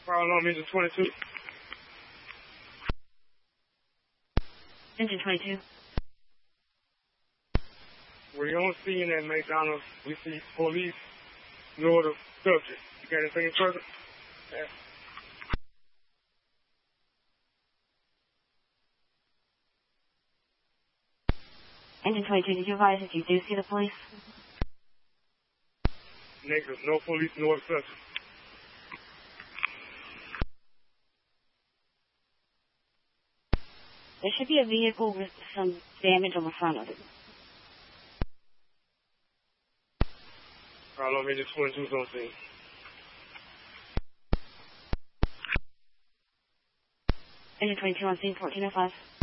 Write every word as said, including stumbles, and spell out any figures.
Fire alarm engine twenty-two. Engine twenty-two. We're on scene at McDonald's. We see police, no other subject. You got anything further? Yeah. Engine twenty-two, did you advise if you do see the police? Negative. No police, no other subject. There should be a vehicle with some damage on the front of it. Fire alarm engine twenty-two is on scene. Engine twenty-two on scene, fourteen oh five.